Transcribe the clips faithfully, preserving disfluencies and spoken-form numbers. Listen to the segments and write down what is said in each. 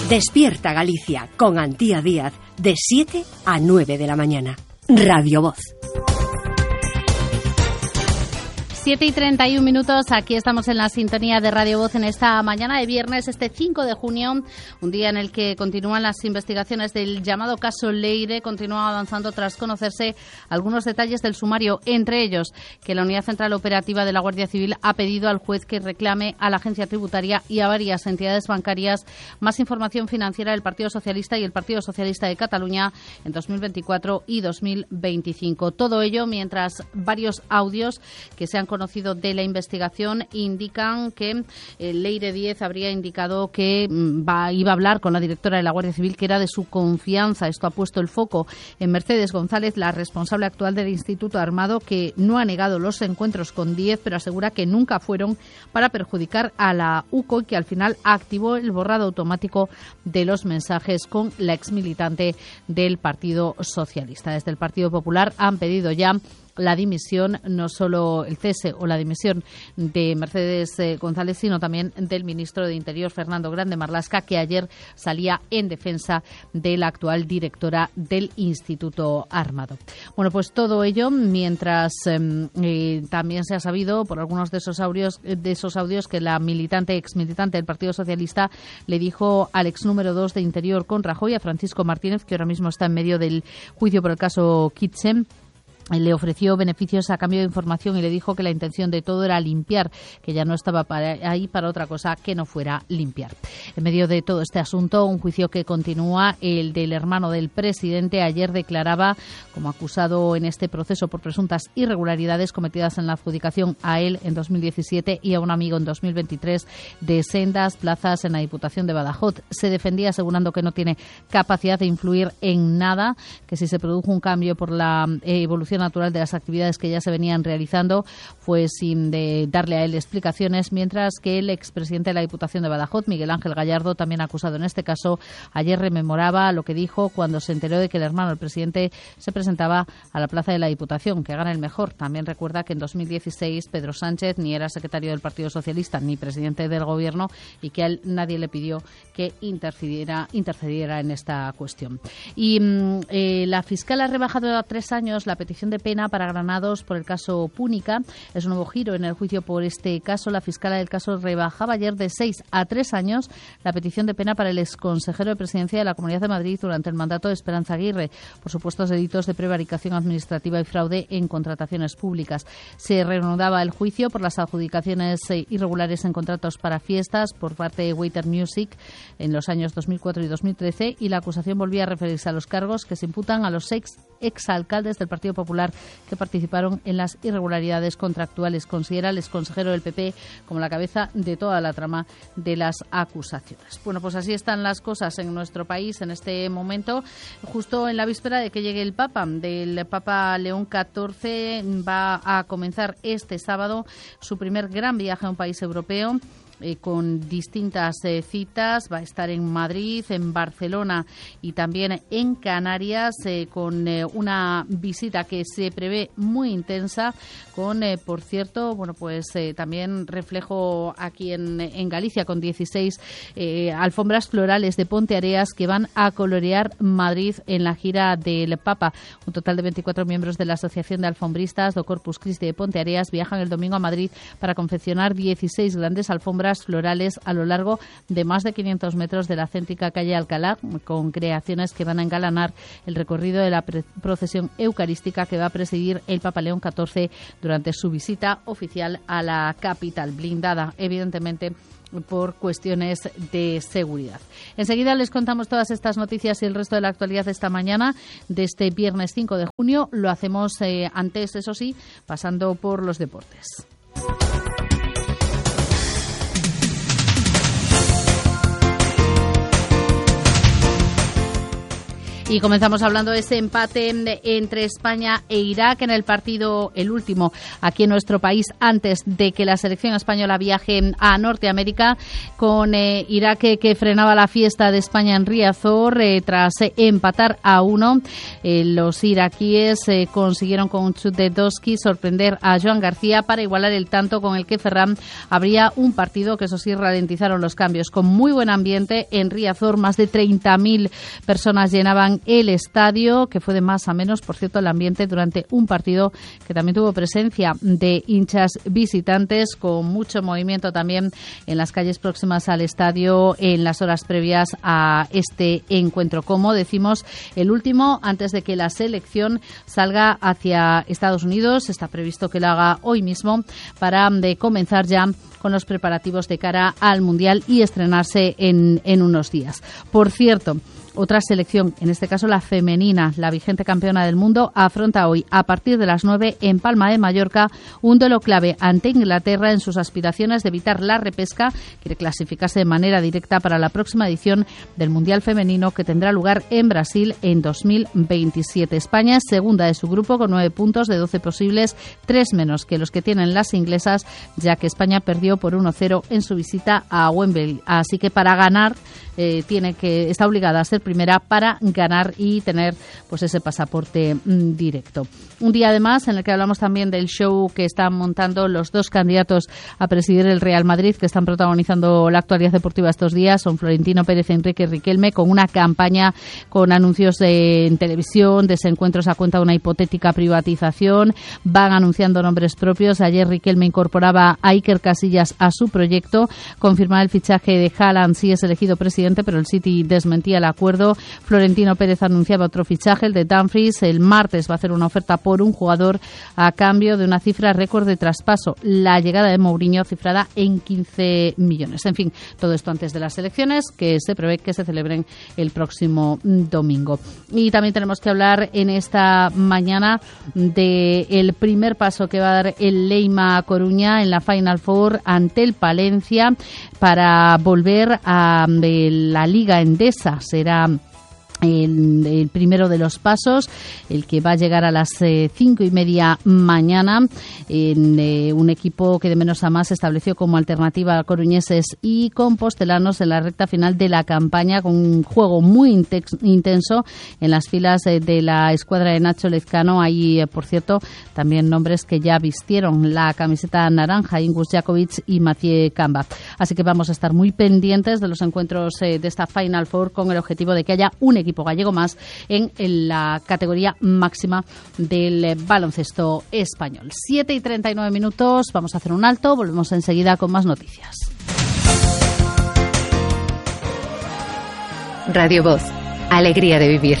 Despierta Galicia con Antía Díaz de siete a nueve de la mañana. Radio Voz. siete y treinta y un minutos, aquí estamos en la sintonía de Radio Voz en esta mañana de viernes, este cinco de junio, un día en el que continúan las investigaciones del llamado caso Leire, continúa avanzando tras conocerse algunos detalles del sumario, entre ellos que la Unidad Central Operativa de la Guardia Civil ha pedido al juez que reclame a la Agencia Tributaria y a varias entidades bancarias más información financiera del Partido Socialista y el Partido Socialista de Cataluña en dos mil veinticuatro y dos mil veinticinco. Todo ello mientras varios audios que se han conocido de la investigación indican que eh, Leire Díez habría indicado que va, iba a hablar con la directora de la Guardia Civil, que era de su confianza. Esto ha puesto el foco en Mercedes González, la responsable actual del Instituto Armado, que no ha negado los encuentros con Díez, pero asegura que nunca fueron para perjudicar a la U C O y que al final activó el borrado automático de los mensajes con la exmilitante del Partido Socialista. Desde el Partido Popular han pedido ya la dimisión, no solo el cese o la dimisión de Mercedes eh, González, sino también del ministro de Interior, Fernando Grande Marlaska, que ayer salía en defensa de la actual directora del Instituto Armado. Bueno, pues todo ello mientras eh, eh, también se ha sabido por algunos de esos audios, de esos audios que la militante, exmilitante del Partido Socialista le dijo al ex número dos de Interior con Rajoy, a Francisco Martínez, que ahora mismo está en medio del juicio por el caso Kitchen. Le ofreció beneficios a cambio de información y le dijo que la intención de todo era limpiar, que ya no estaba para ahí para otra cosa que no fuera limpiar. En medio de todo este asunto, un juicio que continúa, el del hermano del presidente, ayer declaraba como acusado en este proceso por presuntas irregularidades cometidas en la adjudicación a él en dos mil diecisiete y a un amigo en dos mil veintitrés de sendas plazas en la Diputación de Badajoz. Se defendía asegurando que no tiene capacidad de influir en nada, que si se produjo un cambio por la eh, evolución natural de las actividades que ya se venían realizando fue sin de darle a él explicaciones, mientras que el expresidente de la Diputación de Badajoz, Miguel Ángel Gallardo, también acusado en este caso, ayer rememoraba lo que dijo cuando se enteró de que el hermano del presidente se presentaba a la plaza de la Diputación, que gana el mejor. También recuerda que en dos mil dieciséis Pedro Sánchez ni era secretario del Partido Socialista ni presidente del Gobierno y que a él nadie le pidió que intercediera, intercediera en esta cuestión. Y eh, la fiscal ha rebajado a tres años la petición de pena para Granados por el caso Púnica. Es un nuevo giro en el juicio por este caso. La fiscala del caso rebajaba ayer de seis a tres años la petición de pena para el exconsejero de Presidencia de la Comunidad de Madrid durante el mandato de Esperanza Aguirre por supuestos delitos de prevaricación administrativa y fraude en contrataciones públicas. Se reanudaba el juicio por las adjudicaciones irregulares en contratos para fiestas por parte de Waiter Music en los años dos mil cuatro y dos mil trece y la acusación volvía a referirse a los cargos que se imputan a los ex exalcaldes del Partido Popular que participaron en las irregularidades contractuales. Considera el exconsejero del P P como la cabeza de toda la trama de las acusaciones. Bueno, pues así están las cosas en nuestro país en este momento, justo en la víspera de que llegue el Papa. Del Papa León catorce va a comenzar este sábado su primer gran viaje a un país europeo. Eh, con distintas eh, citas, va a estar en Madrid, en Barcelona y también en Canarias, eh, con eh, una visita que se prevé muy intensa, con, eh, por cierto, bueno, pues eh, también reflejo aquí en, en Galicia, con dieciséis eh, alfombras florales de Ponteareas que van a colorear Madrid en la gira del Papa. Un total de veinticuatro miembros de la Asociación de Alfombristas do Corpus Christi de Ponteareas viajan el domingo a Madrid para confeccionar dieciséis grandes alfombras florales a lo largo de más de quinientos metros de la céntrica calle Alcalá, con creaciones que van a engalanar el recorrido de la procesión eucarística que va a presidir el Papa León catorce durante su visita oficial a la capital, blindada evidentemente por cuestiones de seguridad. Enseguida les contamos todas estas noticias y el resto de la actualidad de esta mañana, de este viernes cinco de junio. Lo hacemos eh, antes, eso sí, pasando por los deportes. Y comenzamos hablando de ese empate entre España e Irak en el partido, el último, aquí en nuestro país, antes de que la selección española viaje a Norteamérica, con eh, Irak eh, que frenaba la fiesta de España en Riazor eh, tras eh, empatar a uno. Eh, los iraquíes eh, consiguieron con un chut de Doski sorprender a Joan García para igualar el tanto con el que Ferran abría un partido que, eso sí, ralentizaron los cambios. Con muy buen ambiente en Riazor, más de treinta mil personas llenaban el estadio, que fue de más a menos, por cierto, el ambiente durante un partido que también tuvo presencia de hinchas visitantes, con mucho movimiento también en las calles próximas al estadio en las horas previas a este encuentro. Como decimos, el último antes de que la selección salga hacia Estados Unidos. Está previsto que lo haga hoy mismo para de comenzar ya con los preparativos de cara al Mundial y estrenarse en, en unos días. Por cierto, otra selección, en este caso la femenina, la vigente campeona del mundo, afronta hoy a partir de las nueve en Palma de Mallorca un duelo clave ante Inglaterra en sus aspiraciones de evitar la repesca. Quiere clasificarse de manera directa para la próxima edición del Mundial Femenino, que tendrá lugar en Brasil en dos mil veintisiete. España es segunda de su grupo con nueve puntos de doce posibles, tres menos que los que tienen las inglesas, ya que España perdió por uno cero en su visita a Wembley. Así que para ganar eh, tiene que está obligada a ser primera para ganar y tener pues ese pasaporte mm, directo. Un día además en el que hablamos también del show que están montando los dos candidatos a presidir el Real Madrid, que están protagonizando la actualidad deportiva estos días. Son Florentino Pérez, Enrique Riquelme, con una campaña con anuncios de, en televisión, desencuentros a cuenta de una hipotética privatización. Van anunciando nombres propios. Ayer Riquelme incorporaba a Iker Casillas a su proyecto. Confirmaba el fichaje de Haaland si es elegido presidente, pero el City desmentía el acuerdo. Florentino Pérez anunciaba otro fichaje, el de Dumfries. El martes va a hacer una oferta por un jugador a cambio de una cifra récord de traspaso. La llegada de Mourinho cifrada en quince millones. En fin, todo esto antes de las elecciones, que se prevé que se celebren el próximo domingo. Y también tenemos que hablar en esta mañana del primer paso que va a dar el Leima Coruña en la Final Four ante el Palencia para volver a la Liga Endesa. Será El, el primero de los pasos, el que va a llegar a las eh, cinco y media mañana, en eh, un equipo que de menos a más se estableció como alternativa a coruñeses y compostelanos en la recta final de la campaña, con un juego muy intex, intenso en las filas eh, de la escuadra de Nacho Lezcano. Ahí, eh, por cierto, también nombres que ya vistieron la camiseta naranja, Ingus Jakovic y Mathieu Camba. Así que vamos a estar muy pendientes de los encuentros eh, de esta Final Four, con el objetivo de que haya un equipo gallego más en, en la categoría máxima del eh, baloncesto español. siete y treinta y nueve minutos, vamos a hacer un alto, volvemos enseguida con más noticias. Radio Voz, alegría de vivir.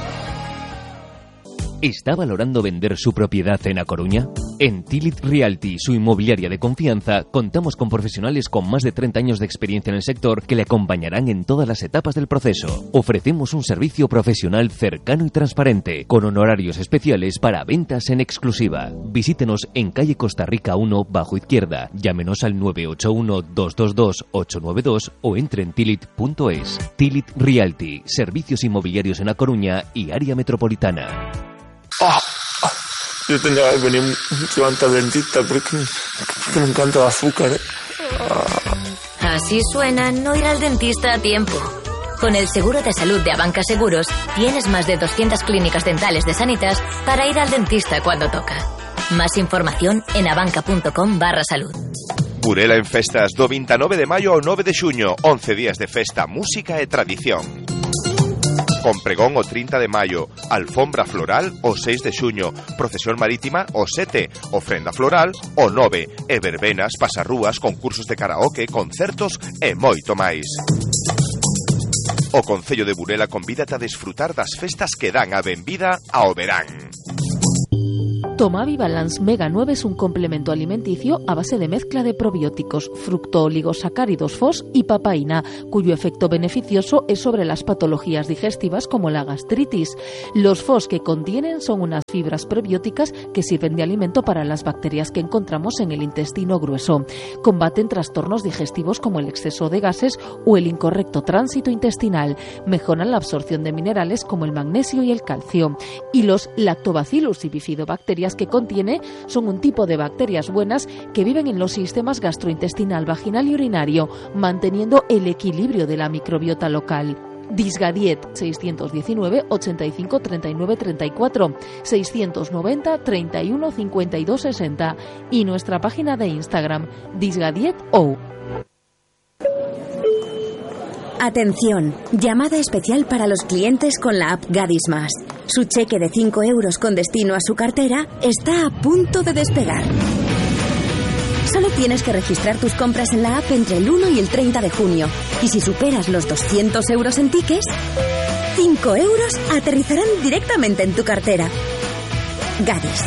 ¿Está valorando vender su propiedad en A Coruña? En Tilit Realty, su inmobiliaria de confianza, contamos con profesionales con más de treinta años de experiencia en el sector que le acompañarán en todas las etapas del proceso. Ofrecemos un servicio profesional cercano y transparente, con honorarios especiales para ventas en exclusiva. Visítenos en calle Costa Rica uno, bajo izquierda. Llámenos al nueve ocho uno, dos dos dos, ocho nueve dos o entre en tilit punto es. Tilit Realty, servicios inmobiliarios en A Coruña y área metropolitana. Oh, oh, yo tendría que venir mucho antes al dentista porque, porque me encanta el azúcar. ¿eh? Oh. Así suena no ir al dentista a tiempo. Con el seguro de salud de Abanca Seguros tienes más de doscientas clínicas dentales de Sanitas para ir al dentista cuando toca. Más información en abanca punto com barra salud. Burela en festas do veintinueve de maio ao nove de xuño, once días de festa, música e tradición. Con pregón o trinta de maio, alfombra floral o seis de xuño, procesión marítima o sete, ofrenda floral o nove, e verbenas, pasarrúas, concursos de karaoke, concertos e moito máis. O Concello de Burela convídate a desfrutar das festas que dan a benvida ao verán. Tomavi Balance Mega nueve es un complemento alimenticio a base de mezcla de probióticos, fructooligosacáridos F O S y papaína, cuyo efecto beneficioso es sobre las patologías digestivas como la gastritis. Los F O S que contienen son unas fibras prebióticas que sirven de alimento para las bacterias que encontramos en el intestino grueso. Combaten trastornos digestivos como el exceso de gases o el incorrecto tránsito intestinal. Mejoran la absorción de minerales como el magnesio y el calcio. Y los lactobacillus y bifidobacterias que contiene son un tipo de bacterias buenas que viven en los sistemas gastrointestinal, vaginal y urinario, manteniendo el equilibrio de la microbiota local. Disgadiet seiscientos diecinueve ochenta y cinco treinta y nueve treinta y cuatro, seiscientos noventa treinta y uno cincuenta y dos sesenta y nuestra página de Instagram disgadietou. Atención, llamada especial para los clientes con la app Gadis Más. Su cheque de cinco euros con destino a su cartera está a punto de despegar. Solo tienes que registrar tus compras en la app entre el uno y el treinta de junio. Y si superas los doscientos euros en tickets, cinco euros aterrizarán directamente en tu cartera. Gadis.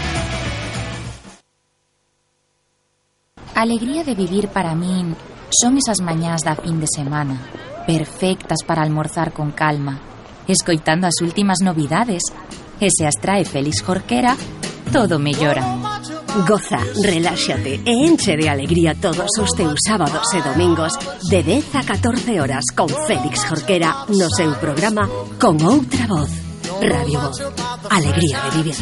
Alegría de vivir para min son esas mañás da fin de semana, perfectas para almorzar con calma, escoitando as últimas novidades, e se as trae Félix Jorquera, todo mellora. Goza, reláxate e enche de alegría todos os teus sábados e domingos de dez a catorce horas con Félix Jorquera no seu programa Con Outra Voz. Radio Voz. Alegría de vivir.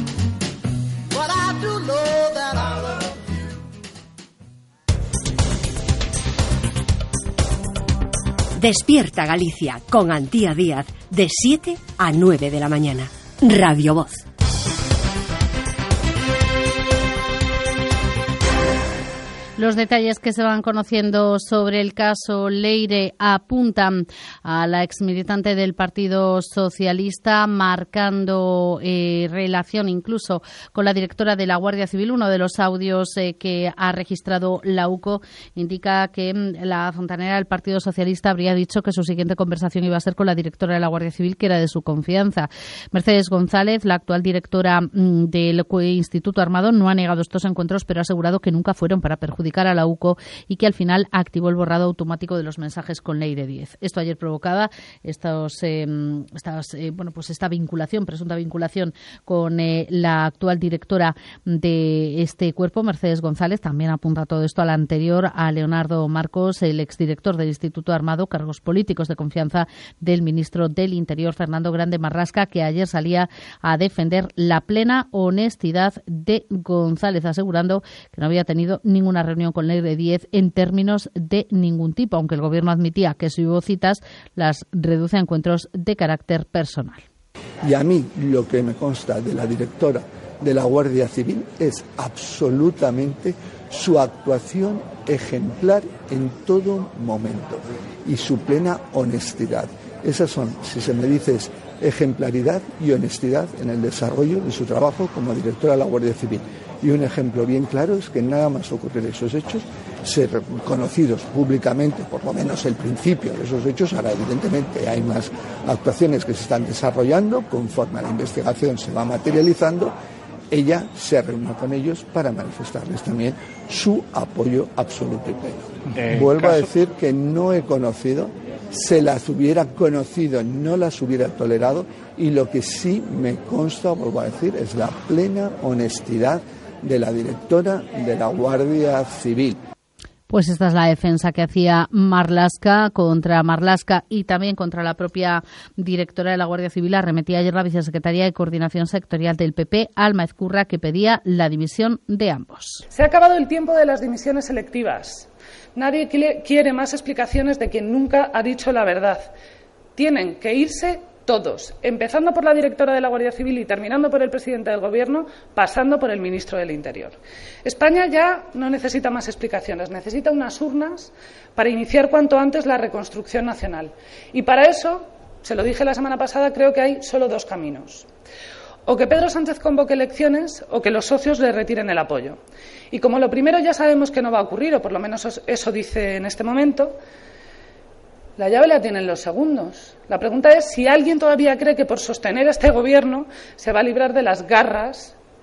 Despierta Galicia con Antía Díaz de siete a nueve de la mañana. Radio Voz. Los detalles que se van conociendo sobre el caso Leire apuntan a la exmilitante del Partido Socialista, marcando eh, relación incluso con la directora de la Guardia Civil. Uno de los audios eh, que ha registrado la U C O indica que la fontanera del Partido Socialista habría dicho que su siguiente conversación iba a ser con la directora de la Guardia Civil, que era de su confianza. Mercedes González, la actual directora del Instituto Armado, no ha negado estos encuentros, pero ha asegurado que nunca fueron para perjudicar a la U C O y que al final activó el borrado automático de los mensajes con Leire Díez. Esto ayer provocaba estos, eh, estas, eh, bueno, pues esta vinculación, presunta vinculación con eh, la actual directora de este cuerpo, Mercedes González. También apunta todo esto al anterior, a Leonardo Marcos, el exdirector del Instituto Armado, cargos políticos de confianza del ministro del Interior, Fernando Grande Marrasca, que ayer salía a defender la plena honestidad de González, asegurando que no había tenido ninguna reunión con Leire Díez en términos de ningún tipo, aunque el gobierno admitía que si hubo citas, las reduce a encuentros de carácter personal. Y a mí lo que me consta de la directora de la Guardia Civil es absolutamente su actuación ejemplar en todo momento y su plena honestidad. Esas son, si se me dice, ejemplaridad y honestidad en el desarrollo de su trabajo como directora de la Guardia Civil. Y un ejemplo bien claro es que nada más ocurrir esos hechos, ser conocidos públicamente, por lo menos el principio de esos hechos. Ahora, evidentemente, hay más actuaciones que se están desarrollando, conforme a la investigación se va materializando. Ella se reunió con ellos para manifestarles también su apoyo absoluto y pleno. Eh, Vuelvo caso... a decir que no he conocido, se las hubiera conocido, no las hubiera tolerado, y lo que sí me consta, vuelvo a decir, es la plena honestidad de la directora de la Guardia Civil. Pues esta es la defensa que hacía Marlaska contra Marlaska y también contra la propia directora de la Guardia Civil. Arremetía ayer la vicesecretaria de Coordinación Sectorial del P P, Alma Ezcurra, que pedía la dimisión de ambos. Se ha acabado el tiempo de las dimisiones selectivas. Nadie quiere más explicaciones de quien nunca ha dicho la verdad. Tienen que irse todos, empezando por la directora de la Guardia Civil y terminando por el presidente del Gobierno, pasando por el ministro del Interior. España ya no necesita más explicaciones, necesita unas urnas para iniciar cuanto antes la reconstrucción nacional. Y para eso, se lo dije la semana pasada, creo que hay solo dos caminos. O que Pedro Sánchez convoque elecciones o que los socios le retiren el apoyo. Y como lo primero ya sabemos que no va a ocurrir, o por lo menos eso dice en este momento, la llave la tienen los segundos. La pregunta es si alguien todavía cree que por sostener este gobierno se va a librar de las garras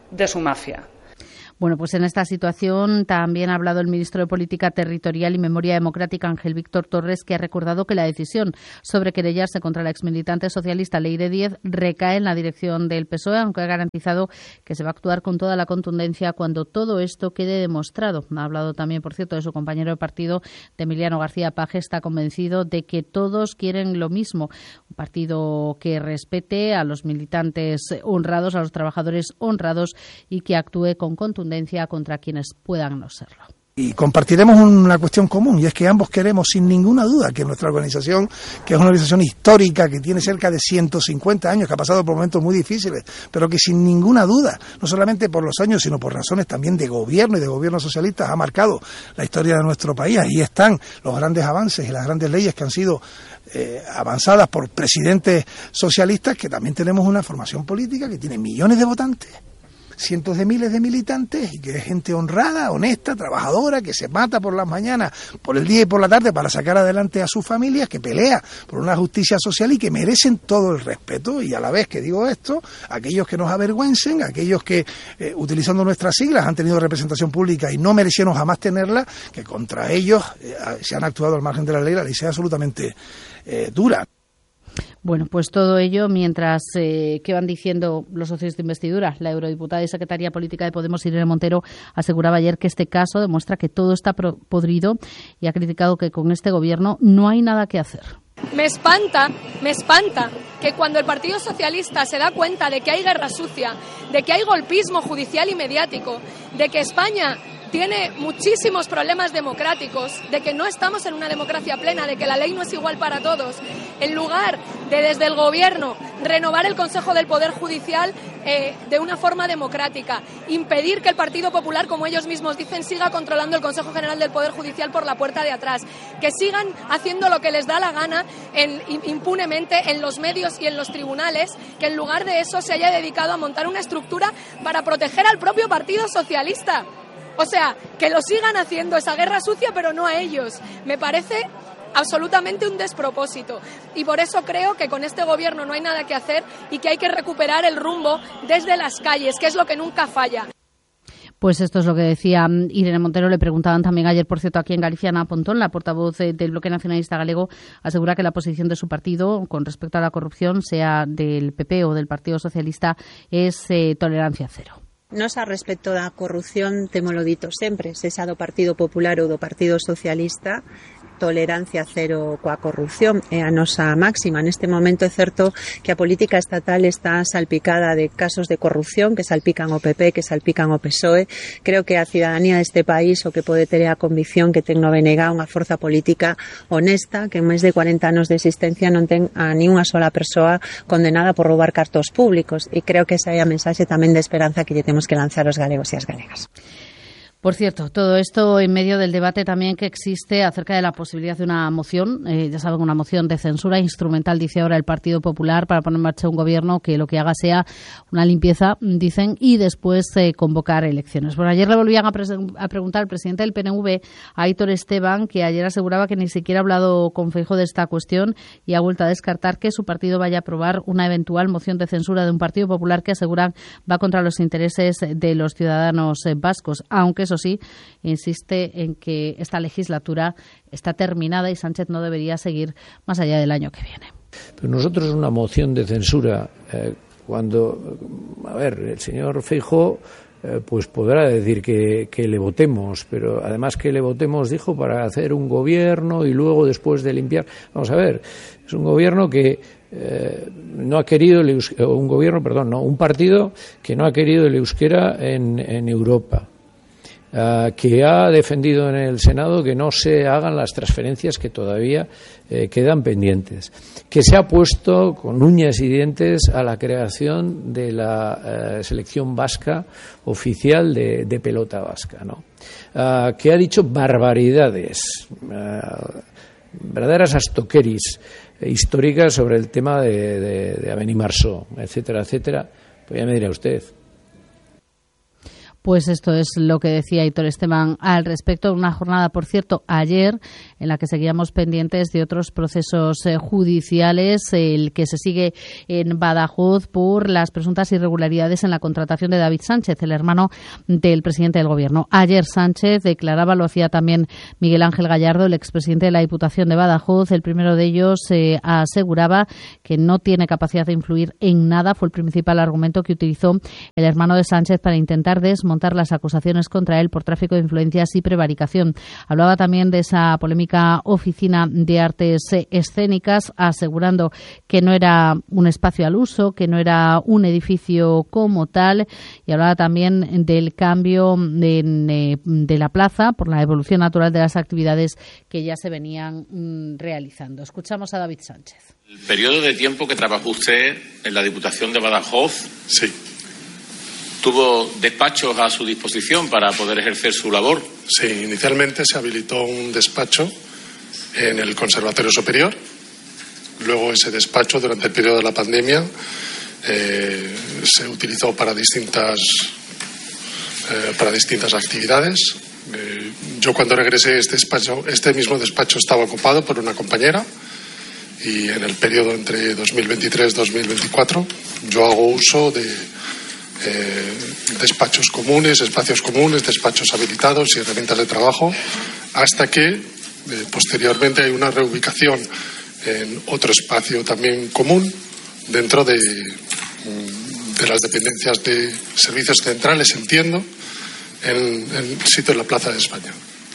de su mafia. Bueno, pues en esta situación también ha hablado el ministro de Política Territorial y Memoria Democrática, Ángel Víctor Torres, que ha recordado que la decisión sobre querellarse contra la exmilitante socialista Leire Díez recae en la dirección del P S O E, aunque ha garantizado que se va a actuar con toda la contundencia cuando todo esto quede demostrado. Ha hablado también, por cierto, de su compañero de partido, de Emiliano García Paje. Está convencido de que todos quieren lo mismo, un partido que respete a los militantes honrados, a los trabajadores honrados y que actúe con contundencia contra quienes puedan no serlo. Y compartiremos una cuestión común, y es que ambos queremos sin ninguna duda que nuestra organización, que es una organización histórica, que tiene cerca de ciento cincuenta años, que ha pasado por momentos muy difíciles, pero que sin ninguna duda, no solamente por los años, sino por razones también de gobierno y de gobierno socialista, ha marcado la historia de nuestro país. Ahí están los grandes avances y las grandes leyes que han sido eh, avanzadas por presidentes socialistas, que también tenemos una formación política que tiene millones de votantes, cientos de miles de militantes, y que es gente honrada, honesta, trabajadora, que se mata por las mañanas, por el día y por la tarde para sacar adelante a sus familias, que pelea por una justicia social y que merecen todo el respeto. Y a la vez que digo esto, aquellos que nos avergüencen, aquellos que eh, utilizando nuestras siglas han tenido representación pública y no merecieron jamás tenerla, que contra ellos eh, se han actuado al margen de la ley, la ley sea absolutamente eh, dura. Bueno, pues todo ello mientras eh, que van diciendo los socios de investidura. La eurodiputada y secretaria política de Podemos, Irene Montero, aseguraba ayer que este caso demuestra que todo está podrido y ha criticado que con este gobierno no hay nada que hacer. Me espanta, me espanta que cuando el Partido Socialista se da cuenta de que hay guerra sucia, de que hay golpismo judicial y mediático, de que España tiene muchísimos problemas democráticos, de que no estamos en una democracia plena, de que la ley no es igual para todos, en lugar de desde el Gobierno renovar el Consejo del Poder Judicial eh, de una forma democrática, impedir que el Partido Popular, como ellos mismos dicen, siga controlando el Consejo General del Poder Judicial por la puerta de atrás, que sigan haciendo lo que les da la gana en, impunemente en los medios y en los tribunales, que en lugar de eso se haya dedicado a montar una estructura para proteger al propio Partido Socialista. O sea, que lo sigan haciendo esa guerra sucia, pero no a ellos. Me parece absolutamente un despropósito. Y por eso creo que con este gobierno no hay nada que hacer y que hay que recuperar el rumbo desde las calles, que es lo que nunca falla. Pues esto es lo que decía Irene Montero. Le preguntaban también ayer, por cierto, aquí en Galicia, Ana Pontón, la portavoz del Bloque Nacionalista Galego, asegura que la posición de su partido con respecto a la corrupción, sea del P P o del Partido Socialista, es eh, tolerancia cero. Nos a respecto da corrupción, témolo dito sempre, se xa do Partido Popular ou do Partido Socialista, tolerancia cero coa corrupción é a nosa máxima. Neste momento é certo que a política estatal está salpicada de casos de corrupción que salpican o P P, que salpican o P S O E. Creo que a cidadanía deste país o que pode ter a convicción que ten no B N G unha forza política honesta, que en máis de cuarenta anos de existencia non ten a ni unha sola persoa condenada por roubar cartos públicos, e creo que esa é a mensaxe tamén de esperanza que lle temos que lanzar aos galegos e as galegas. Por cierto, todo esto en medio del debate también que existe acerca de la posibilidad de una moción, eh, ya saben, una moción de censura instrumental, dice ahora el Partido Popular, para poner en marcha un gobierno que lo que haga sea una limpieza, dicen, y después eh, convocar elecciones. Bueno, ayer le volvían a, pre- a preguntar al presidente del P N V, a Aitor Esteban, que ayer aseguraba que ni siquiera ha hablado con Feijóo de esta cuestión y ha vuelto a descartar que su partido vaya a aprobar una eventual moción de censura de un Partido Popular que aseguran va contra los intereses de los ciudadanos eh, vascos, aunque eso sí, insiste en que esta legislatura está terminada y Sánchez no debería seguir más allá del año que viene. Pero nosotros una moción de censura, eh, cuando, a ver, el señor Feijóo eh, pues podrá decir que, que le votemos, pero además que le votemos, dijo, para hacer un gobierno y luego después de limpiar. Vamos a ver, es un gobierno que eh, no ha querido el euskera, un gobierno, perdón, no, un partido que no ha querido el euskera en, en Europa. Uh, que ha defendido en el Senado que no se hagan las transferencias que todavía eh, quedan pendientes, que se ha puesto con uñas y dientes a la creación de la uh, selección vasca oficial de, de pelota vasca, ¿no? Uh, que ha dicho barbaridades, uh, verdaderas astoqueris eh, históricas sobre el tema de, de, de Aveni Marceau, etcétera, etcétera. Pues ya me dirá usted. Pues esto es lo que decía Aitor Esteban al respecto. Una jornada, por cierto, ayer, en la que seguíamos pendientes de otros procesos eh, judiciales, el que se sigue en Badajoz por las presuntas irregularidades en la contratación de David Sánchez, el hermano del presidente del Gobierno. Ayer Sánchez declaraba, lo hacía también Miguel Ángel Gallardo, el expresidente de la Diputación de Badajoz. El primero de ellos eh, aseguraba que no tiene capacidad de influir en nada. Fue el principal argumento que utilizó el hermano de Sánchez para intentar desmontar las acusaciones contra él por tráfico de influencias y prevaricación. Hablaba también de esa polémica oficina de artes escénicas, asegurando que no era un espacio al uso, que no era un edificio como tal, y hablaba también del cambio de, de la plaza por la evolución natural de las actividades que ya se venían mm, realizando. Escuchamos a David Sánchez. El periodo de tiempo que trabajó usted en la Diputación de Badajoz, sí. ¿Tuvo despachos a su disposición para poder ejercer su labor? Sí, inicialmente se habilitó un despacho en el Conservatorio Superior. Luego ese despacho, durante el periodo de la pandemia, eh, se utilizó para distintas, eh, para distintas actividades. Eh, yo cuando regresé este despacho, este mismo despacho estaba ocupado por una compañera, y en el periodo entre dos mil veintitrés y dos mil veinticuatro yo hago uso de Eh, despachos comunes, espacios comunes, despachos habilitados y herramientas de trabajo, hasta que eh, posteriormente hay una reubicación en otro espacio también común dentro de, de las dependencias de servicios centrales, entiendo, en el sitio en la Plaza de España.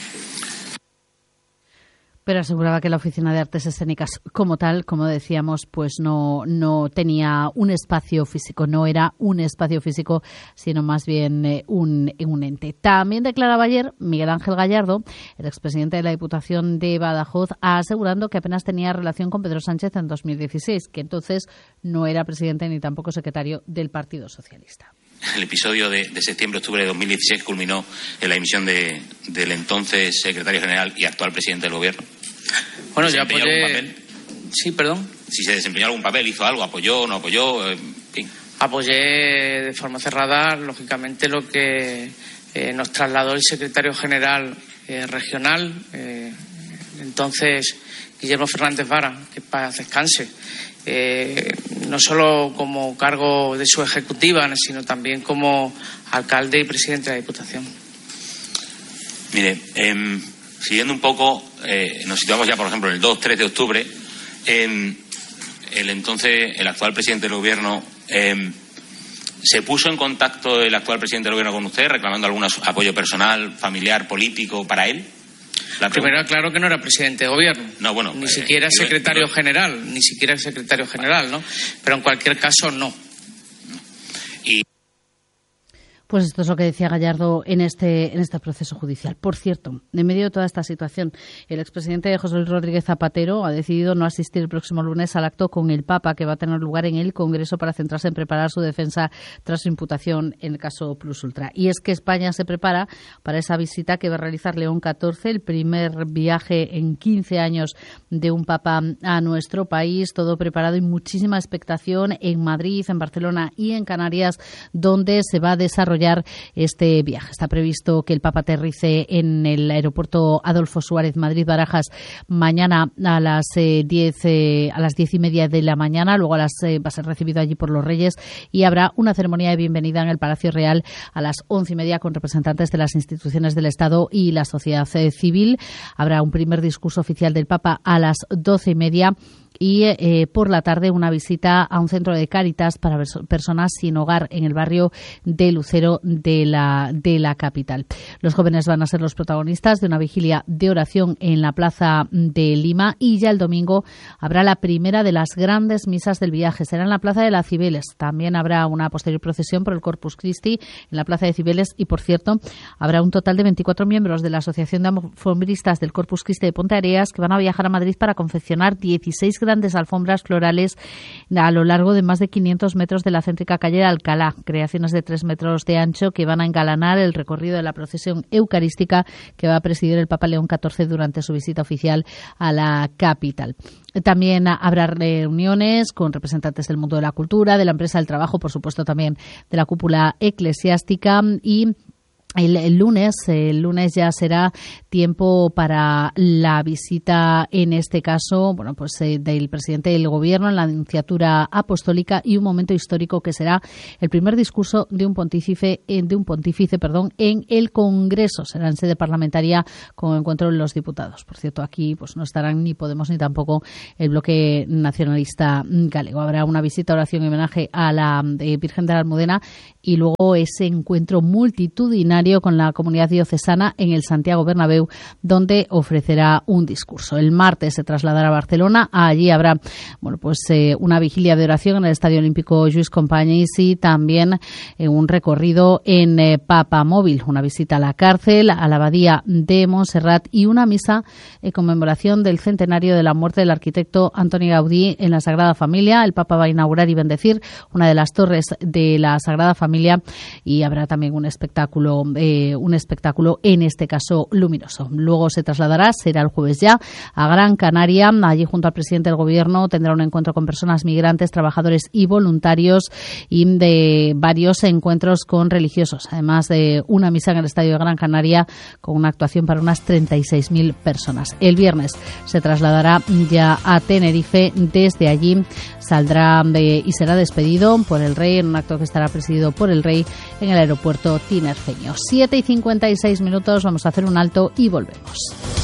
Pero aseguraba que la Oficina de Artes Escénicas como tal, como decíamos, pues no, no tenía un espacio físico, no era un espacio físico, sino más bien eh, un, un ente. También declaraba ayer Miguel Ángel Gallardo, el expresidente de la Diputación de Badajoz, asegurando que apenas tenía relación con Pedro Sánchez en dos mil dieciséis, que entonces no era presidente ni tampoco secretario del Partido Socialista. El episodio de, de septiembre-octubre de dos mil dieciséis culminó en la dimisión de, del entonces secretario general y actual presidente del Gobierno. Bueno, yo apoyé... algún papel? Sí, perdón. Si se desempeñó algún papel, hizo algo, apoyó, no apoyó, en fin. Apoyé de forma cerrada, lógicamente, lo que eh, nos trasladó el secretario general eh, regional, eh, entonces Guillermo Fernández Vara, que paz descanse. Eh, no solo como cargo de su ejecutiva, sino también como alcalde y presidente de la Diputación. Mire, eh, siguiendo un poco, eh, nos situamos ya, por ejemplo, el dos tres de octubre, eh, el entonces, el actual presidente del Gobierno, eh, ¿se puso en contacto el actual presidente del Gobierno con usted, reclamando algún apoyo personal, familiar, político para él? Primero, claro que no era presidente de Gobierno. No, bueno, ni eh, siquiera eh, secretario eh, general, ni siquiera secretario general, ¿no? Pero en cualquier caso, no. Y Pues esto es lo que decía Gallardo en este en este proceso judicial. Por cierto, en medio de toda esta situación, el expresidente José Luis Rodríguez Zapatero ha decidido no asistir el próximo lunes al acto con el Papa que va a tener lugar en el Congreso para centrarse en preparar su defensa tras su imputación en el caso Plus Ultra. Y es que España se prepara para esa visita que va a realizar León catorce, el primer viaje en quince años de un Papa a nuestro país, todo preparado y muchísima expectación en Madrid, en Barcelona y en Canarias, donde se va a desarrollar este viaje. Está previsto que el Papa aterrice en el aeropuerto Adolfo Suárez Madrid-Barajas mañana a las eh, diez eh, a las diez y media de la mañana. Luego a las eh, va a ser recibido allí por los Reyes y habrá una ceremonia de bienvenida en el Palacio Real a las once y media con representantes de las instituciones del Estado y la sociedad eh, civil. Habrá un primer discurso oficial del Papa a las doce y media. Y eh, por la tarde una visita a un centro de Cáritas para personas sin hogar en el barrio de Lucero de la, de la capital. Los jóvenes van a ser los protagonistas de una vigilia de oración en la plaza de Lima y ya el domingo habrá la primera de las grandes misas del viaje. Será en la plaza de las Cibeles. También habrá una posterior procesión por el Corpus Christi en la plaza de Cibeles y, por cierto, habrá un total de veinticuatro miembros de la Asociación de Alfombristas del Corpus Christi de Ponteareas que van a viajar a Madrid para confeccionar dieciséis grandes alfombras florales a lo largo de más de quinientos metros de la céntrica calle de Alcalá, creaciones de tres metros de ancho que van a engalanar el recorrido de la procesión eucarística que va a presidir el Papa León catorce durante su visita oficial a la capital. También habrá reuniones con representantes del mundo de la cultura, de la empresa del trabajo, por supuesto también de la cúpula eclesiástica y El, el lunes, el lunes ya será tiempo para la visita, en este caso, bueno, pues eh, del presidente del Gobierno en la Nunciatura Apostólica, y un momento histórico que será el primer discurso de un pontífice, de un pontífice, perdón, en el Congreso. Será en sede parlamentaria con encuentro de los diputados. Por cierto, aquí pues no estarán ni Podemos ni tampoco el bloque nacionalista galego. Habrá una visita, oración y homenaje a la eh, Virgen de la Almudena, y luego ese encuentro multitudinario con la comunidad diocesana en el Santiago Bernabéu, donde ofrecerá un discurso. El martes se trasladará a Barcelona. Allí habrá, bueno, pues eh, una vigilia de oración en el Estadio Olímpico Lluís Companys, y también eh, un recorrido en eh, Papamóvil, una visita a la cárcel, a la abadía de Montserrat, y una misa en conmemoración del centenario de la muerte del arquitecto Antoni Gaudí en la Sagrada Familia. El Papa va a inaugurar y bendecir una de las torres de la Sagrada Familia, y habrá también un espectáculo Eh, un espectáculo, en este caso luminoso. Luego se trasladará, será el jueves ya, a Gran Canaria. Allí, junto al presidente del Gobierno, tendrá un encuentro con personas migrantes, trabajadores y voluntarios, y de varios encuentros con religiosos, además de una misa en el Estadio de Gran Canaria con una actuación para unas treinta y seis mil personas. El viernes se trasladará ya a Tenerife. Desde allí saldrá de, y será despedido por el rey en un acto que estará presidido por el rey en el aeropuerto tinerfeño. siete y cincuenta y seis minutos, vamos a hacer un alto y volvemos.